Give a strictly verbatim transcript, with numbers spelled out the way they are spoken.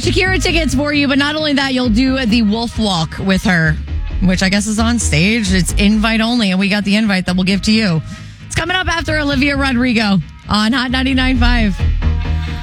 Shakira tickets for you, but not only that, you'll do the Wolf Walk with her, which I guess is on stage. It's invite only, and we got the invite that we'll give to you. It's coming up after Olivia Rodrigo on Hot ninety-nine point five.